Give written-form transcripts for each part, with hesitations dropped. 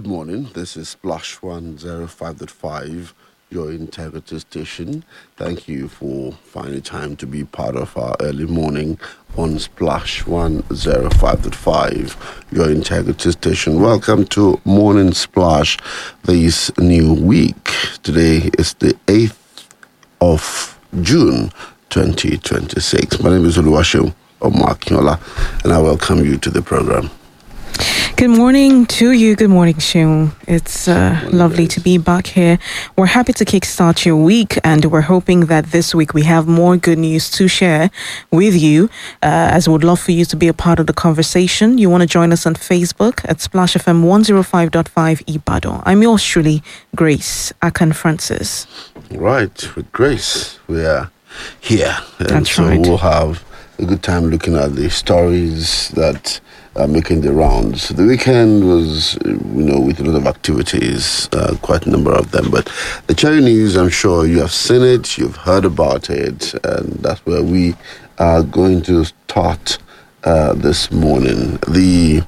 Good morning. This is Splash 105.5, your integrity station. Thank you for finding time to be part of our early morning on Splash 105.5, your integrity station. Welcome to Morning Splash this new week. Today is the 8th of June 2026. My name is Oluwaseun Omakinola, and I welcome you to the program. Good morning to you. Good morning, Seun. It's lovely to be back here. We're happy to kickstart your week, and we're hoping that this week we have more good news to share with you, as we would love for you to be a part of the conversation. You want to join us on Facebook at Splash FM 105.5 Ibadan. I'm yours truly, Grace Akan Francis. Right, with Grace, we are here. And That's so right. we'll have a good time looking at the stories that are making the rounds. The weekend was, with a lot of activities, quite a number of them. But the Cherry News, I'm sure you have seen it, you've heard about it, and that's where we are going to start this morning. The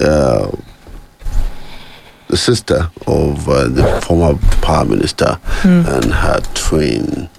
sister of the former power minister and her twin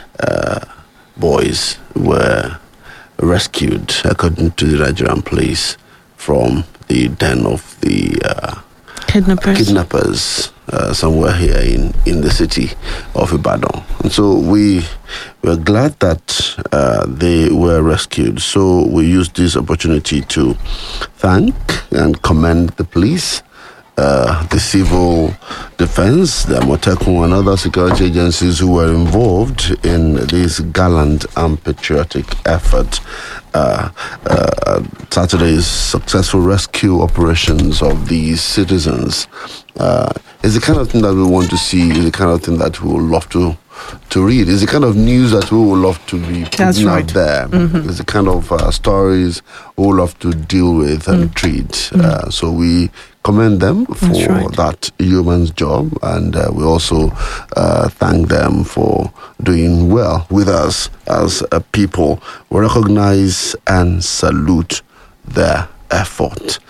boys were rescued, according to the Nigerian police, from the den of the kidnappers somewhere here in the city of Ibadan. And so we were glad that they were rescued. So we used this opportunity to thank and commend the police, the civil defense, the Amotekun, and other security agencies who were involved in this gallant and patriotic effort. Saturday's successful rescue operations of these citizens is the kind of thing that we want to see, is the kind of thing that we would love to read. It's the kind of news that we would love to be putting out there. It's the kind of stories we would love to deal with and treat. So we commend them for that yeoman's job, and we also thank them for doing well with us as a people. We recognize and salute their effort.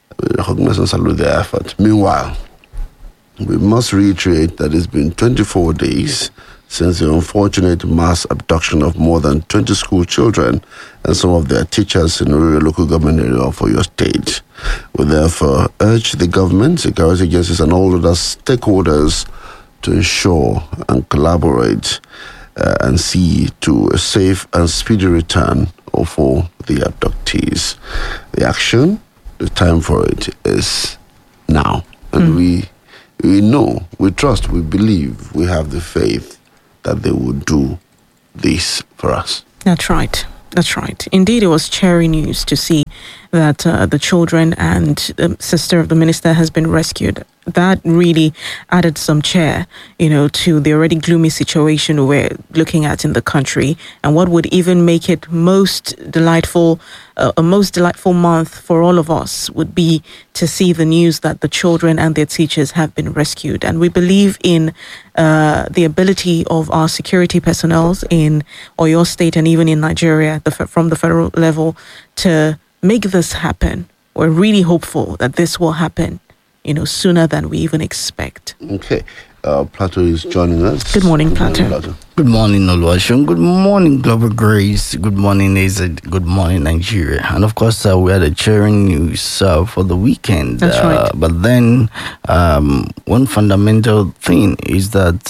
Meanwhile, we must reiterate that it's been 24 days since the unfortunate mass abduction of more than 20 school children and some of their teachers in the local government area of Oyo State. We therefore urge the government, security agencies, and all other stakeholders to ensure and collaborate and see to a safe and speedy return of all the abductees. The action, the time for it is now. And we know, we trust, we believe, we have the faith that they will do this for us. That's right. That's right. Indeed, it was Cherry News to see that the children and the sister of the minister has been rescued. That really added some cheer, to the already gloomy situation we're looking at in the country. And what would even make it a most delightful month for all of us would be to see the news that the children and their teachers have been rescued. And we believe in the ability of our security personnel in Oyo State and even in Nigeria from the federal level to make this happen. We're really hopeful that this will happen, sooner than we even expect. Okay. Plato is joining us. Good morning, Plato. Good morning, Oluwaseun. Good morning, Global Grace. Good morning, AZ. Good morning, Nigeria. And of course, we had a Cherry News for the weekend. That's right. But then one fundamental thing is that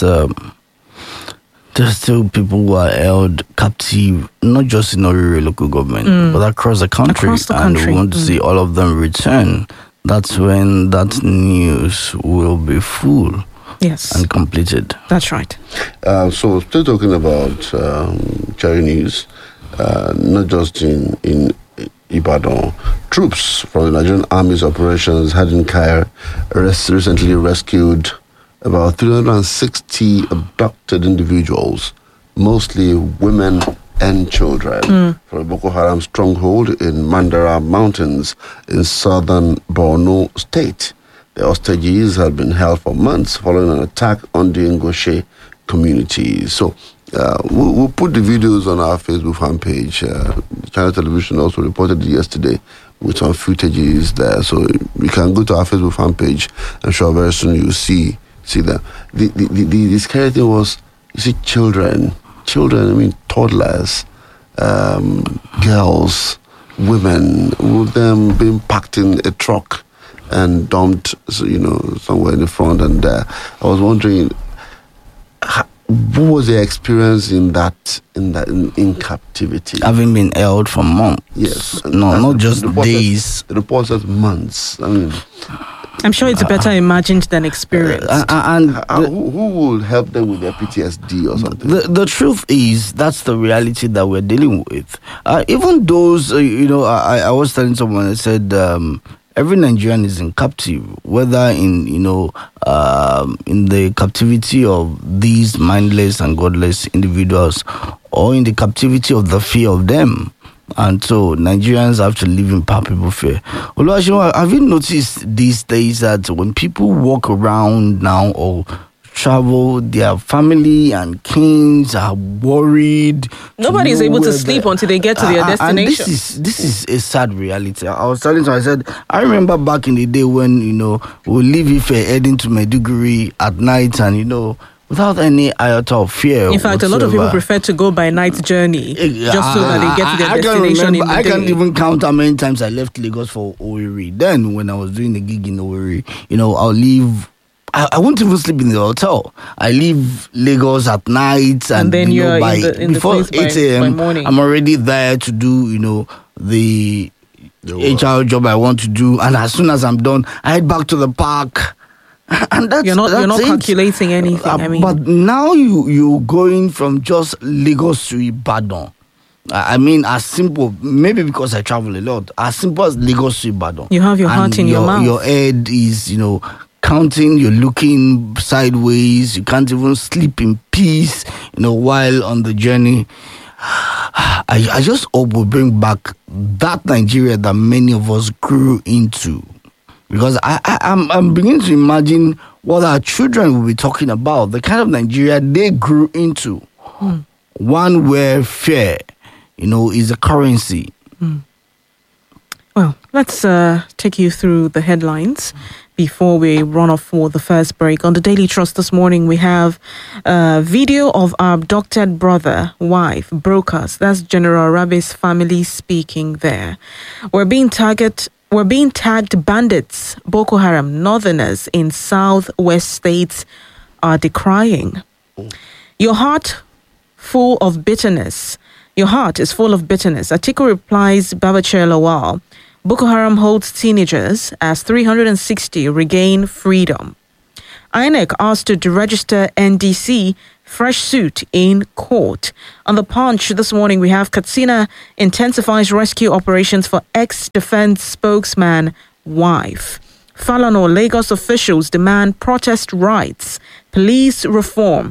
there's still people who are held captive, not just in Orire local government, but across the country. And we want to see all of them return. That's when that news will be full. Yes. And completed. That's right. So still talking about Cherry News, not just in Ibadan. Troops from the Nigerian Army's operations had in Cairo recently rescued about 360 abducted individuals, mostly women and children, from a Boko Haram stronghold in Mandara Mountains in southern Borno State. The hostages had been held for months following an attack on the Ngoshe community. So we'll put the videos on our Facebook fan page. Channel Television also reported yesterday with some footages there. So you can go to our Facebook fan page. I'm sure very soon you'll see them. The scary thing was, you see children, I mean toddlers, girls, women, with them being packed in a truck and dumped, somewhere in the front. And I was wondering, what was the experience in captivity? Having been held for months. Yes. Not just days. The report says months. I mean, I'm sure it's better imagined than experienced. Who will help them with their PTSD or something? The truth is, that's the reality that we're dealing with. Even those, I was telling someone, I said, every Nigerian is in captive, whether in the captivity of these mindless and godless individuals, or in the captivity of the fear of them. And so Nigerians have to live in palpable fear. Oluwaseun, have you noticed these days that when people walk around now or travel, their family and kins are worried? Nobody is able to sleep until they get to their destination. And this is a sad reality. I was telling you, I said, I remember back in the day when, we'll leave Ife heading to Maiduguri at night and, without any iota of fear. In fact, a lot of people prefer to go by night journey just so that they get to their destination in the day. I can't even count how many times I left Lagos for Owerri. Then, when I was doing the gig in Owerri, I'll leave. I won't even sleep in the hotel. I leave Lagos at night, and then you're before 8 a.m. I'm already there to do, the HR job I want to do. And as soon as I'm done, I head back to the park. And you're not calculating anything. But now you're going from just Lagos to Ibadan. I mean, as simple, maybe because I travel a lot, as simple as Lagos to Ibadan. You have your heart in your mouth. Your head is, counting, you're looking sideways, you can't even sleep in peace, while on the journey. I just hope we bring back that Nigeria that many of us grew into. Because I'm beginning to imagine what our children will be talking about, the kind of Nigeria they grew into. One where fear, is a currency. Well, let's take you through the headlines before we run off for the first break. On the Daily Trust this morning, we have a video of our abducted brother, wife, brokers. That's General Rabe's family speaking there. We're being tagged bandits. Boko Haram northerners in southwest states are decrying. Your heart full of bitterness. Your heart is full of bitterness. Atiku replies Babachir Lawal. Boko Haram holds teenagers as 360 regain freedom. INEC asked to deregister NDC, fresh suit in court. On the Punch this morning, we have Katsina intensifies rescue operations for ex-defense spokesman wife. Falana, Lagos officials demand protest rights, police reform.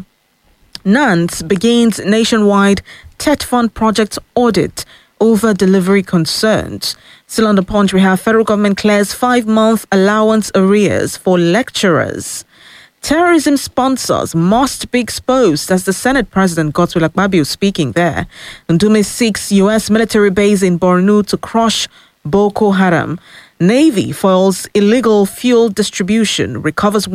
NANS begins nationwide TET Fund project audit over delivery concerns. Still on the Punch, we have federal government clears 5-month allowance arrears for lecturers. Terrorism sponsors must be exposed, as the Senate President Godswill Akpabio speaking there. Ndume seeks U.S. military base in Borno to crush Boko Haram. Navy foils illegal fuel distribution, recovers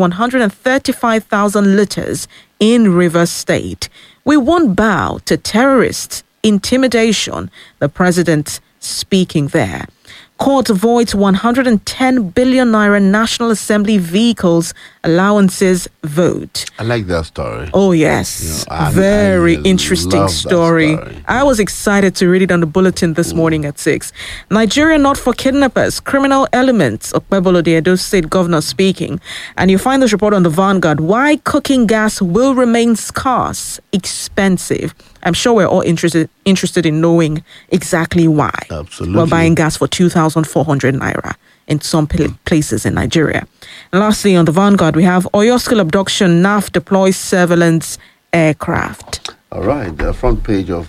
135,000 liters in Rivers State. We won't bow to terrorist intimidation, the president speaking there. Court voids 110 billion naira National Assembly vehicles allowances vote. I like that story. Oh, yes. Very interesting story. I was excited to read it on the bulletin this morning at 6. Nigeria not for kidnappers, criminal elements. Okpebolo, the Edo State governor speaking. And you find this report on the Vanguard. Why cooking gas will remain scarce, expensive. I'm sure we're all interested in knowing exactly why. Absolutely. We're buying gas for 2,400 naira in some places in Nigeria. And lastly, on the Vanguard, we have Oyo School abduction, NAF deploys surveillance aircraft. All right, the front page of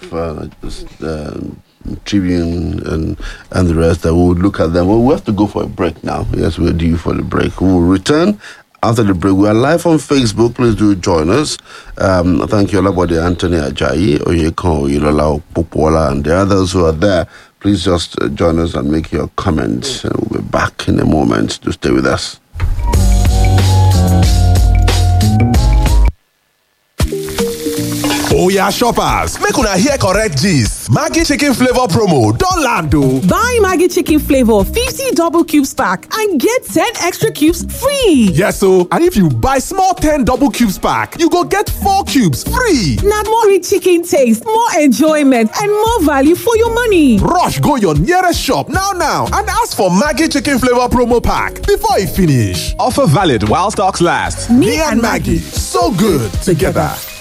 Tribune and the rest, we'll look at them. Well, we have to go for a break now. Yes, we're due for the break. We will return after the break. We are live on Facebook. Please do join us. Thank you, Olabode Anthony Ajayi, Oyekon Oyelola Popola, and the others who are there. Please just join us and make your comments. We'll be back in a moment. To stay with us. Oya shoppers, make una hear correct gist. Maggi chicken flavor promo don land o. Buy Maggi chicken flavor 50 double cubes pack and get 10 extra cubes free. Yes o, and if you buy small 10 double cubes pack, you go get 4 cubes free. Na more rich chicken taste, more enjoyment and more value for your money. Rush go your nearest shop now and ask for Maggi chicken flavor promo pack before e finish. Offer valid while stocks last. Me and Maggi, so good together.